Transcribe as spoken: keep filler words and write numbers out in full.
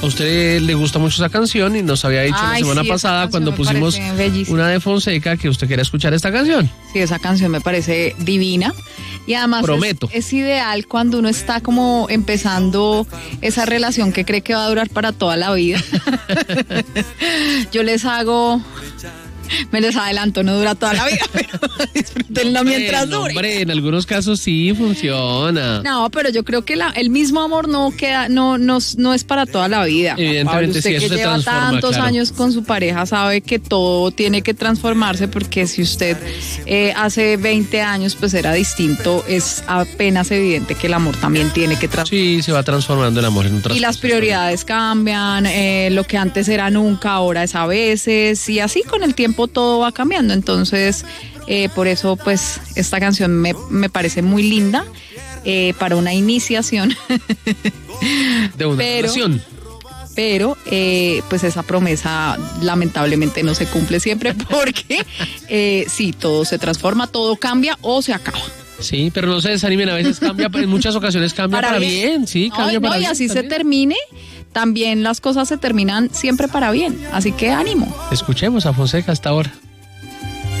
a usted le gusta mucho esa canción y nos había dicho Ay, la semana sí, pasada cuando pusimos una de Fonseca que usted quería escuchar esta canción. Sí, esa canción me parece divina. Y además Prometo. Es, es ideal cuando uno está como empezando esa relación que cree que va a durar para toda la vida. Yo les hago... Me les adelanto, no dura toda la vida, pero disfrútenlo mientras no, dure. Hombre, en algunos casos sí funciona. No, pero yo creo que la, el mismo amor no queda, no, no, no es para toda la vida. Evidentemente, usted sí, eso que se lleva transforma, tantos claro. años con su pareja sabe que todo tiene que transformarse, porque si usted eh, hace veinte años pues era distinto, es apenas evidente que el amor también tiene que transformarse. Sí, se va transformando el amor en otras Y las cosas. prioridades cambian, eh, lo que antes era nunca, ahora es a veces, y así con el tiempo todo va cambiando. Entonces, eh, por eso, pues, esta canción me, me parece muy linda eh, para una iniciación. De una pero, relación. Pero, eh, pues, esa promesa lamentablemente no se cumple siempre, porque eh, sí, todo se transforma, todo cambia o se acaba. Sí, pero no se desanimen, a veces cambia, en muchas ocasiones cambia para, para bien. bien, sí, cambia no, para no, bien. Y así también. se termine, también las cosas se terminan siempre para bien, así que ánimo. Escuchemos a Fonseca hasta ahora.